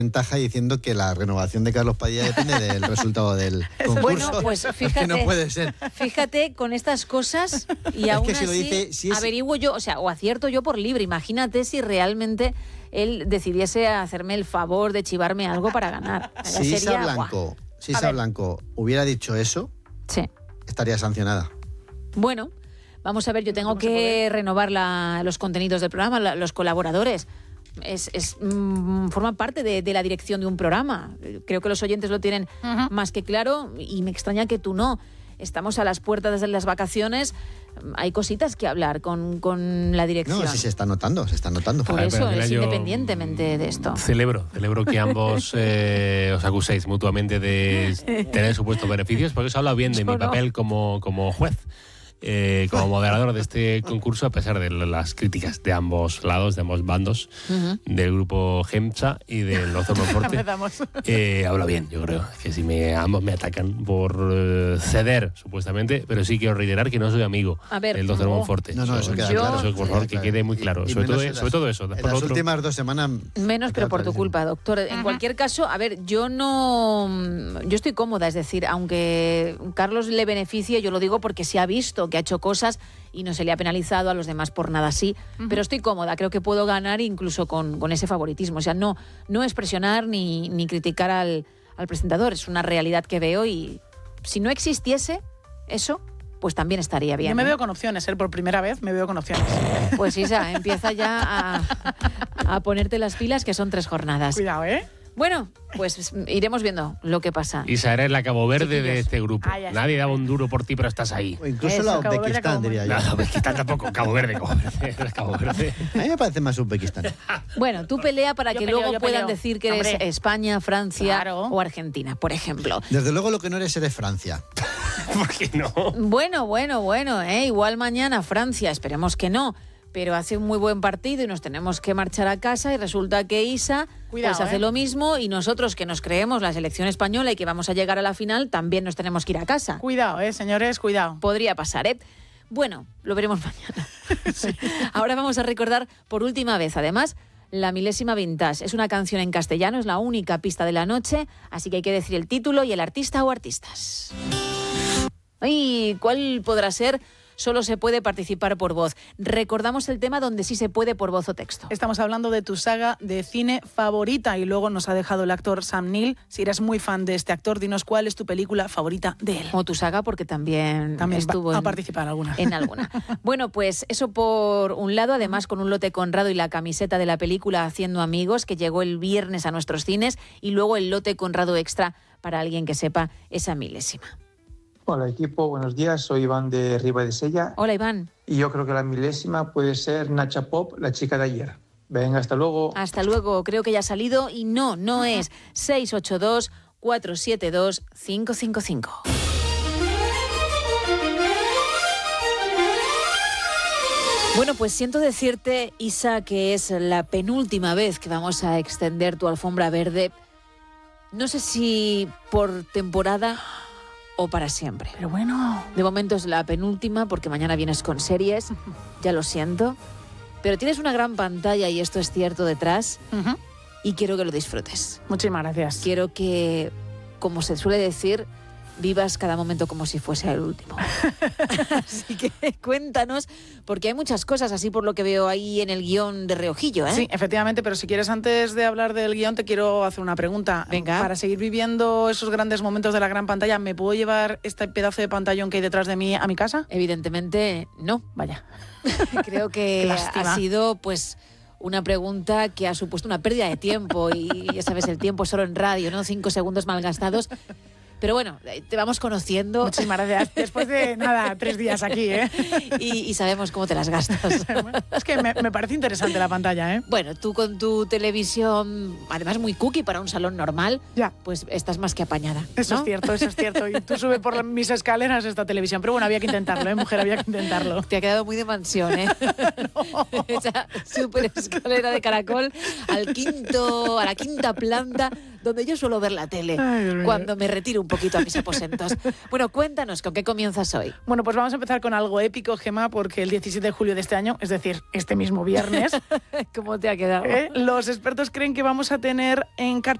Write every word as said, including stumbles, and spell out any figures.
ventaja diciendo que la renovación de Carlos Padilla depende del resultado del concurso. Bueno, pues fíjate, es que no puede ser. Fíjate con estas cosas y aún es que si así lo dice, si es... averiguo yo, o sea, o acierto yo por libre. Imagínate si realmente él decidiese hacerme el favor de chivarme algo para ganar. Ya si Isa sería, Blanco, si Isa Blanco hubiera dicho eso, sí, estaría sancionada. Bueno, vamos a ver, yo tengo que renovar la, los contenidos del programa, la, los colaboradores. Es, es mm, forma parte de, de la dirección de un programa. Creo que los oyentes lo tienen uh-huh. más que claro y me extraña que tú no. Estamos a las puertas de las vacaciones, hay cositas que hablar con, con la dirección. No, sí se está notando, se está notando. Por ver, eso, es yo independientemente de esto. Celebro, celebro que ambos eh, os acuséis mutuamente de tener supuestos beneficios, porque eso habla bien de yo mi no. papel como, como juez. Eh, como moderador de este concurso, a pesar de las críticas de ambos lados, de ambos bandos, uh-huh. del grupo Gemcha y del Doctor Monforte, eh, habla bien, yo creo, que si me, ambos me atacan por eh, ceder, supuestamente, pero sí quiero reiterar que no soy amigo ver, del Doctor no. Monforte. No, no, eso queda yo, claro. Eso, por favor, que claro. quede muy claro. Y, y sobre, todo, las, sobre todo eso. En las otro. últimas dos semanas... Menos, pero por tu culpa, doctor. En uh-huh. cualquier caso, a ver, yo no... Yo estoy cómoda, es decir, aunque Carlos le beneficie, yo lo digo porque se ha visto que ha hecho cosas y no se le ha penalizado, a los demás por nada así, uh-huh. pero estoy cómoda, creo que puedo ganar incluso con, con ese favoritismo. O sea, no, no es presionar ni, ni criticar al, al presentador, es una realidad que veo y si no existiese eso, pues también estaría bien. Yo me ¿no? veo con opciones, ¿eh? Por primera vez me veo con opciones. Pues Isa, empieza ya a, a ponerte las pilas, que son tres jornadas. Cuidado, ¿eh? Bueno, pues iremos viendo lo que pasa. Isa, eres la Cabo Verde Chiquillos. de este grupo. Ah, Nadie daba un duro por ti, pero estás ahí. O incluso Eso, la Cabo Verde, Uzbekistán, Cabo diría yo. No, Uzbekistán tampoco. Cabo Verde, Cabo Verde. Cabo Verde. A mí me parece más Uzbekistán. Bueno, tú pelea para Yo que peleo, luego yo puedan peleo. decir que eres Hombre. España, Francia Claro. o Argentina, por ejemplo. Desde luego lo que no eres eres Francia. ¿Por qué no? Bueno, bueno, bueno, ¿eh? Igual mañana Francia, esperemos que no, pero hace un muy buen partido y nos tenemos que marchar a casa y resulta que Isa Cuidado, pues hace ¿eh? lo mismo y nosotros que nos creemos la selección española y que vamos a llegar a la final también nos tenemos que ir a casa. Cuidado, ¿eh, señores? Cuidado. Podría pasar, ¿eh? Bueno, lo veremos mañana. Sí. Ahora vamos a recordar por última vez, además, La Milésima Vintage. Es una canción en castellano, es la única pista de la noche, así que hay que decir el título y el artista o artistas. ¿Y cuál podrá ser? Solo se puede participar por voz. Recordamos el tema donde sí se puede por voz o texto. Estamos hablando de tu saga de cine favorita y luego nos ha dejado el actor Sam Neill. Si eres muy fan de este actor, dinos cuál es tu película favorita de él. O tu saga, porque también, También estuvo va a en, participar alguna. en alguna. Bueno, pues eso por un lado, además con un lote Conrado y la camiseta de la película Haciendo Amigos, que llegó el viernes a nuestros cines, y luego el lote Conrado extra para alguien que sepa esa milésima. Hola equipo, buenos días, soy Iván de Riba de Sella. Hola Iván. Y yo creo que la milésima puede ser Nacha Pop, la chica de ayer. Venga, hasta luego. Hasta luego, creo que ya ha salido y no, no es seis ocho dos, cuatro siete dos, cinco cinco cinco. Bueno, pues siento decirte, Isa, que es la penúltima vez que vamos a extender tu alfombra verde. No sé si por temporada o para siempre. Pero bueno. De momento es la penúltima porque mañana vienes con series, ya lo siento. Pero tienes una gran pantalla y esto es cierto detrás Uh-huh. y quiero que lo disfrutes. Muchísimas gracias. Quiero que, como se suele decir, vivas cada momento como si fuese el último. Así que cuéntanos, porque hay muchas cosas así por lo que veo ahí en el guión de reojillo, ¿eh? Sí, efectivamente, pero si quieres, antes de hablar del guión, te quiero hacer una pregunta. Venga. Para seguir viviendo esos grandes momentos de la gran pantalla, ¿me puedo llevar este pedazo de pantallón que hay detrás de mí a mi casa? Evidentemente no. Vaya. Creo que Qué lástima. ha sido, pues, una pregunta que ha supuesto una pérdida de tiempo y ya sabes, el tiempo solo en radio, ¿no? Cinco segundos malgastados. Pero bueno, te vamos conociendo. Muchísimas gracias. Después de, nada, tres días aquí, ¿eh? Y, y sabemos cómo te las gastas. Es que me, me parece interesante la pantalla, ¿eh? Bueno, tú con tu televisión, además muy cookie para un salón normal, Ya. pues estás más que apañada, Eso ¿no? es cierto, eso es cierto. Y tú subes por mis escaleras esta televisión. Pero bueno, había que intentarlo, ¿eh, mujer? Había que intentarlo. Te ha quedado muy de mansión, ¿eh? Esa súper escalera de caracol al quinto, a la quinta planta, donde yo suelo ver la tele Ay, cuando me retiro un poquito a mis aposentos. Bueno, cuéntanos, ¿con qué comienzas hoy? Bueno, pues vamos a empezar con algo épico, Gemma, porque el diecisiete de julio de este año, es decir, este mismo viernes, ¿Cómo te ha quedado? ¿eh? los expertos creen que vamos a tener en cartelera